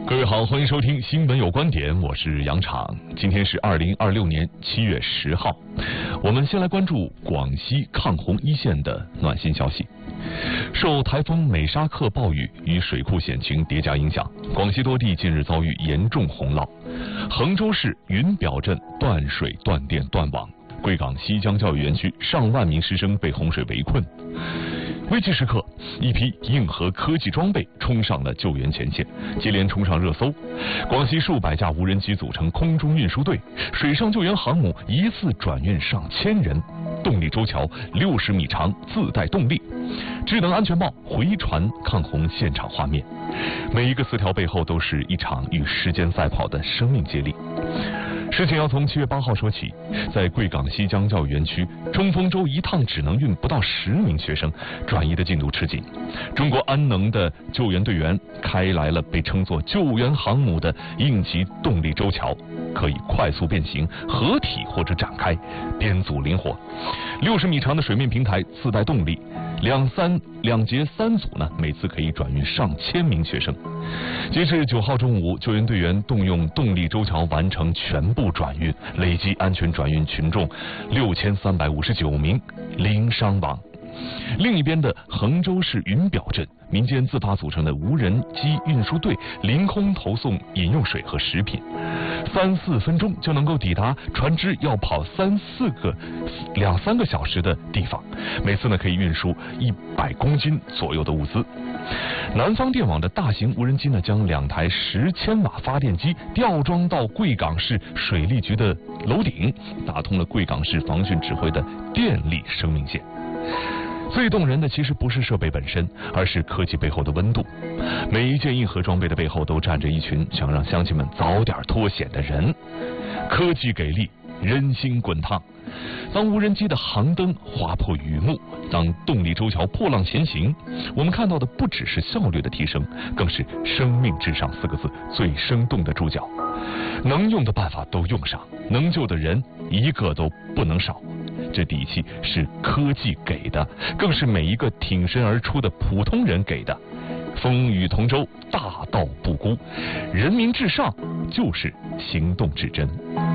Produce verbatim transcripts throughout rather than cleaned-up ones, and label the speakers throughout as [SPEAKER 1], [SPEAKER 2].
[SPEAKER 1] 各位好，欢迎收听新闻有观点，我是杨昶。今天是二零二六年七月十号，我们先来关注广西抗洪一线的暖心消息。受台风美沙克暴雨与水库险情叠加影响，广西多地近日遭遇严重洪涝，衡州市云表镇断水、断电、断网，贵港西江教育园区上万名师生被洪水围困。危急时刻，一批硬核科技装备冲上了救援前线，接连冲上热搜。广西数百架无人机组成空中运输队，水上救援航母一次转运上千人，动力舟桥六十米长，自带动力，智能安全帽回传抗洪现场画面。每一个词条背后都是一场与时间赛跑的生命接力。事情要从七月八号说起，在贵港西江教育园区，冲锋舟一趟只能运不到十名学生，转移的进度吃紧。中国安能的救援队员开来了被称作救援航母的应急动力舟桥，可以快速变形、合体或者展开，编组灵活。六十米长的水面平台自带动力，两三两节三组呢，每次可以转运上千名学生。截至九号中午，救援队员动用动力舟桥完成全部转运，累计安全转运群众六千三百五十九名，零伤亡。另一边的衡州市云表镇，民间自发组成的无人机运输队凌空投送饮用水和食品，三四分钟就能够抵达船只要跑三四个两三个小时的地方，每次呢可以运输一百公斤左右的物资。南方电网的大型无人机呢，将两台十千瓦发电机吊装到贵港市水利局的楼顶，打通了贵港市防汛指挥的电力生命线。最动人的其实不是设备本身，而是科技背后的温度。每一件硬核装备的背后都站着一群想让乡亲们早点脱险的人。科技给力，人心滚烫。当无人机的航灯划破雨幕，当动力舟桥破浪前行，我们看到的不只是效率的提升，更是生命至上四个字最生动的注脚。能用的办法都用上，能救的人一个都不能少。这底气是科技给的，更是每一个挺身而出的普通人给的。风雨同舟，大道不孤，人民至上就是行动至真。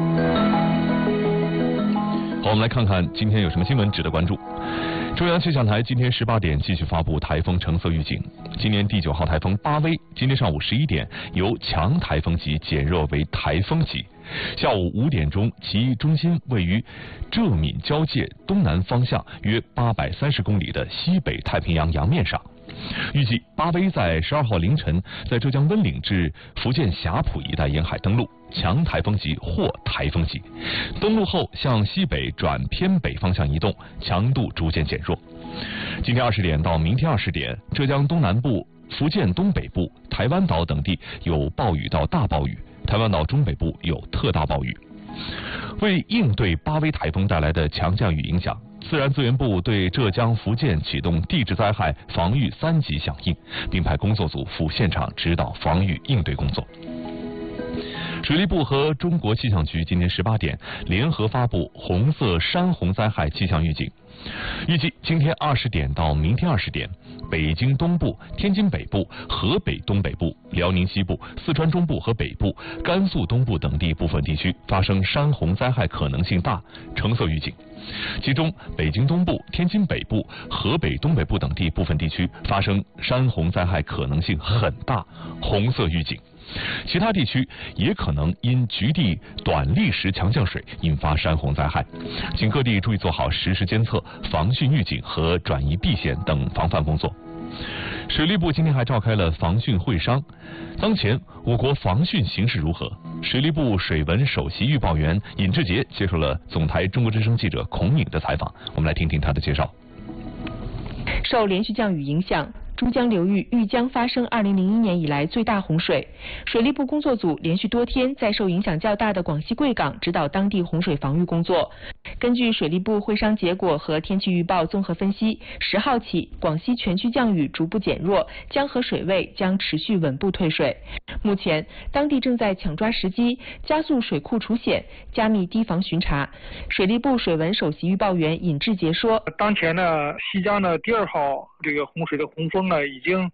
[SPEAKER 1] 好，我们来看看今天有什么新闻值得关注。中央气象台今天十八点继续发布台风橙色预警。今年第九号台风巴威，今天上午十一点由强台风级减弱为台风级。下午五点钟，其中心位于浙闽交界东南方向约八百三十公里的西北太平洋洋面上。预计巴威在十二号凌晨在浙江温岭至福建霞浦一带沿海登陆，强台风级或台风级。登陆后向西北转偏北方向移动，强度逐渐减弱。今天二十点到明天二十点，浙江东南部、福建东北部、台湾岛等地有暴雨到大暴雨，台湾岛中北部有特大暴雨。为应对巴威台风带来的强降雨影响，自然资源部对浙江、福建启动地质灾害防御三级响应，并派工作组赴现场指导防御应对工作。水利部和中国气象局今天十八点联合发布红色山洪灾害气象预警。预计今天二十点到明天二十点，北京东部、天津北部、河北东北部、辽宁西部、四川中部和北部、甘肃东部等地部分地区发生山洪灾害可能性大，橙色预警。其中，北京东部、天津北部、河北东北部等地部分地区发生山洪灾害可能性很大，红色预警。其他地区也可能因局地短历时强降水引发山洪灾害，请各地注意做好实时监测、防汛预警和转移避险等防范工作。水利部今天还召开了防汛会商。当前我国防汛形势如何？水利部水文首席预报员尹志杰接受了总台中国之声记者孔颖的采访，我们来听听他的介绍。
[SPEAKER 2] 受连续降雨影响，珠江流域豫江发生二零零一年以来最大洪水，水利部工作组连续多天在受影响较大的广西贵港指导当地洪水防御工作。根据水利部会商结果和天气预报综合分析，十号起广西全区降雨逐步减弱，江河水位将持续稳步退水。目前当地正在抢抓时机，加速水库除险，加密堤防巡查。水利部水文首席预报员尹志杰说，
[SPEAKER 3] 当前呢，西江的第二号这个洪水的洪峰呢，已经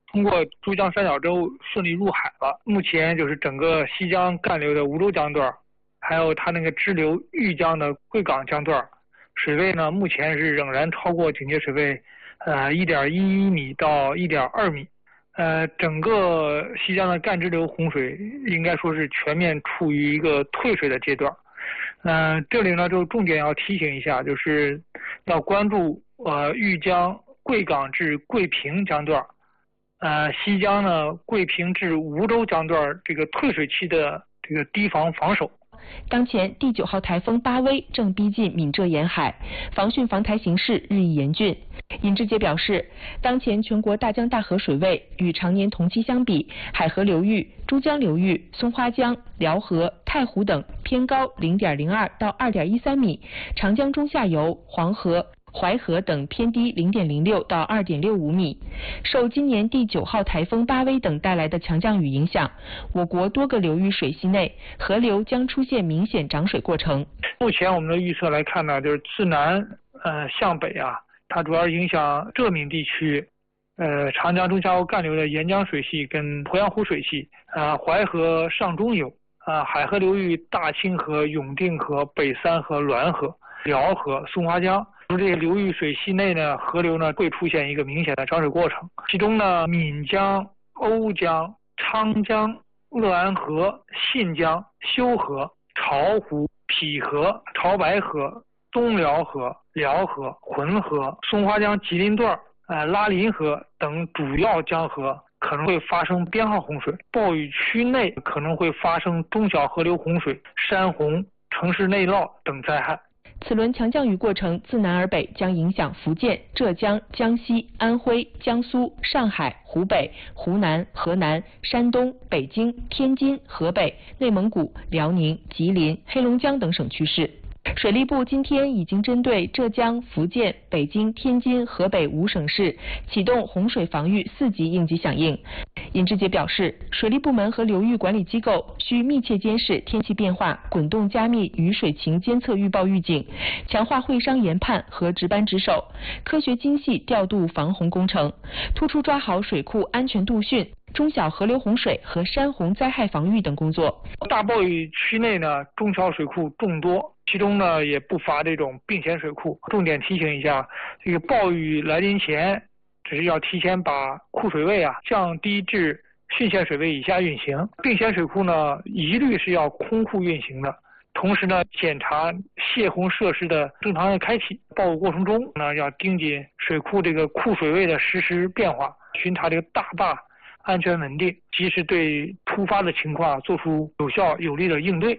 [SPEAKER 3] 通过珠江三角洲顺利入海了。目前就是整个西江干流的梧州江段，还有它那个支流豫江的贵港江段，水位呢目前是仍然超过警戒水位，呃一点一一米到一点二米。呃，整个西江的干支流洪水应该说是全面处于一个退水的阶段。嗯、呃，这里呢就重点要提醒一下，就是要关注呃豫江贵港至贵平江段，呃西江呢贵平至梧州江段这个退水期的这个堤防防守。
[SPEAKER 2] 当前第九号台风巴威正逼近闽浙沿海，防汛防台形势日益严峻。尹志杰表示，当前全国大江大河水位与常年同期相比，海河流域、珠江流域、松花江、辽河、太湖等偏高 零点零二 到 二点一三米，长江中下游、黄河、淮河等偏低 零点零六 到 二点六五米。受今年第九号台风巴威等带来的强降雨影响，我国多个流域水系内河流将出现明显涨水过程。
[SPEAKER 3] 目前我们的预测来看呢，就是自南呃向北啊，它主要影响浙闽地区，呃长江中下游干流的沿江水系跟鄱阳湖水系，啊、呃、淮河上中游，啊、呃、海河流域大清河、永定河、北三河、滦河、辽河、松花江。这些流域水系内呢，河流呢会出现一个明显的涨水过程。其中呢，闽江、瓯江、昌江、鄂安河、信江、修河、巢湖、陂河、潮白河、东辽河、辽河、浑河、松花江吉林段、呃拉林河等主要江河可能会发生编号洪水，暴雨区内可能会发生中小河流洪水、山洪、城市内涝等灾害。
[SPEAKER 2] 此轮强降雨过程自南而北，将影响福建、浙江、江西、安徽、江苏、上海、湖北、湖南、河南、山东、北京、天津、河北、内蒙古、辽宁、吉林、黑龙江等省区市。水利部今天已经针对浙江、福建、北京、天津、河北五省市启动洪水防御四级应急响应。尹志杰表示，水利部门和流域管理机构需密切监视天气变化，滚动加密雨水情监测预报预警，强化会商研判和值班值守，科学精细调度防洪工程，突出抓好水库安全度汛、中小河流洪水和山洪灾害防御等工作。
[SPEAKER 3] 大暴雨区内呢，中小水库众多，其中呢也不乏这种并线水库。重点提醒一下，这个暴雨来临前，只是要提前把库水位啊降低至汛限水位以下运行。并线水库呢，一律是要空库运行的。同时呢，检查泄洪设施的正常的开启。暴雨过程中呢，要盯紧水库这个库水位的实时变化，巡查这个大坝安全稳定，及时对突发的情况做出有效有力的应对。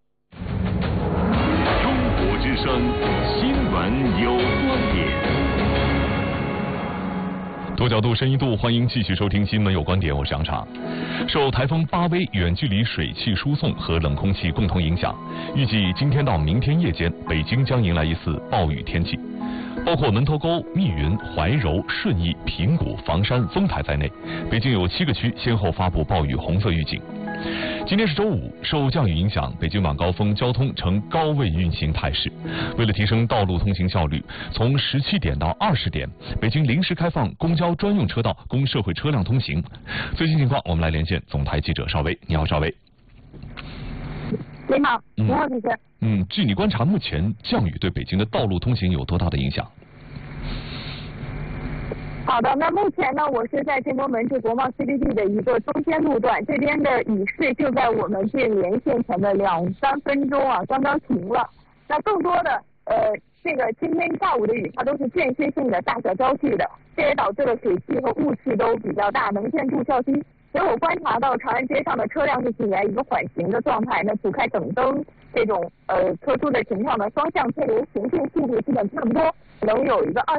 [SPEAKER 4] 中国之声新闻有观点。
[SPEAKER 1] 多角度、深一度，欢迎继续收听《新闻有观点》，我是杨畅。受台风巴威远距离水汽输送和冷空气共同影响，预计今天到明天夜间，北京将迎来一次暴雨天气。包括门头沟、密云、怀柔、顺义、平谷、房山、丰台在内，北京有七个区先后发布暴雨红色预警。今天是周五，受降雨影响，北京晚高峰交通呈高位运行态势。为了提升道路通行效率，从十七点到二十点，北京临时开放公交专用车道供社会车辆通行。最新情况，我们来连线总台记者邵薇。你好，邵薇。
[SPEAKER 5] 你好，你好，主持人。
[SPEAKER 1] 嗯，据你观察，目前降雨对北京的道路通行有多大的影响？
[SPEAKER 5] 好的，那目前呢，我是在建国门至国贸 C B D 的一个中间路段，这边的雨势就在我们这连线前的两三分钟啊，刚刚停了。那更多的呃，这个今天下午的雨，它都是间歇性的大小交替的，这也导致了水汽和雾气都比较大，能见度较低。所以我观察到长安街上的车辆是处在一个缓行的状态，那除开等灯这种呃特殊的情况呢，双向车流行进速度基本差不多，能有一个二。